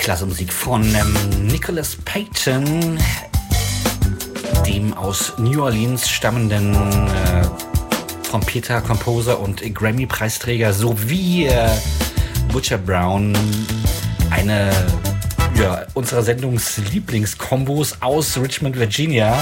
Klasse Musik von Nicholas Payton, dem aus New Orleans stammenden Trompeter, Composer und Grammy-Preisträger sowie Butcher Brown, eine unserer Sendungslieblingskombos aus Richmond, Virginia.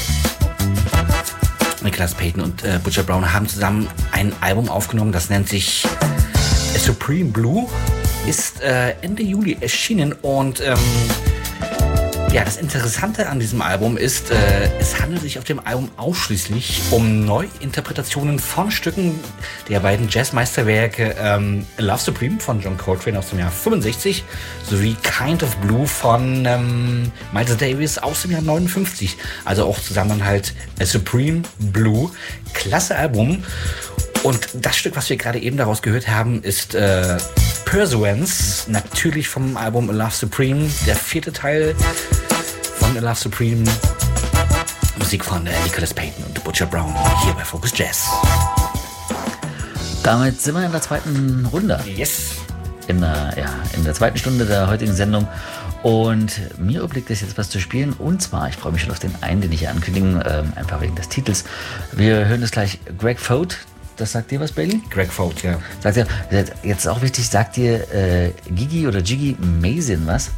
Nicholas Payton und Butcher Brown haben zusammen ein Album aufgenommen, das nennt sich Supreme Blue, ist Ende Juli erschienen und das Interessante an diesem Album ist, es handelt sich auf dem Album ausschließlich um Neuinterpretationen von Stücken der beiden Jazzmeisterwerke Love Supreme von John Coltrane aus dem Jahr 65 sowie Kind of Blue von Miles Davis aus dem Jahr 59. Also auch zusammen halt Supreme Blue. Klasse Album. Und das Stück, was wir gerade eben daraus gehört haben, ist Pursuance, natürlich vom Album A Love Supreme, der 4. Teil von A Love Supreme, Musik von Nicholas Payton und Butcher Brown, hier bei Focus Jazz. Damit sind wir in der zweiten Runde. Yes. In der zweiten Stunde der heutigen Sendung. Und mir obliegt es jetzt was zu spielen. Und zwar, ich freue mich schon auf den einen, den ich hier ankündigen, einfach wegen des Titels. Wir hören jetzt gleich Greg Foat. Das sagt dir was, Bailey? Greg Foat, ja. Sagt dir, jetzt auch wichtig, sagt dir Gigi oder Jiggy Mason was?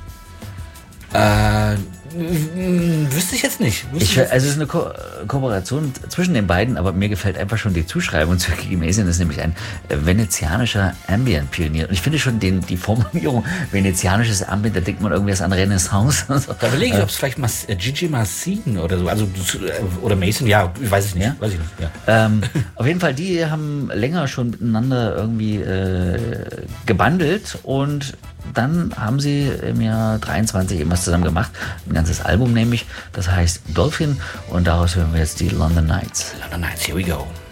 Wüsste ich jetzt nicht. Also es ist eine Kooperation zwischen den beiden, aber mir gefällt einfach schon die Zuschreibung zu Gigi Mason. Das ist nämlich ein venezianischer Ambient-Pionier. Und ich finde schon die Formulierung venezianisches Ambient, da denkt man irgendwie an Renaissance. Da überlege ich, ob es vielleicht Gigi Massin oder so, also oder Mason, ja, weiß ich nicht. Ja? Weiß ich nicht, ja. Auf jeden Fall, die haben länger schon miteinander irgendwie gebandelt und dann haben sie im Jahr 23 irgendwas zusammen gemacht, ein ganzes Album nämlich, das heißt Dolphin und daraus hören wir jetzt die London Nights. London Nights, here we go.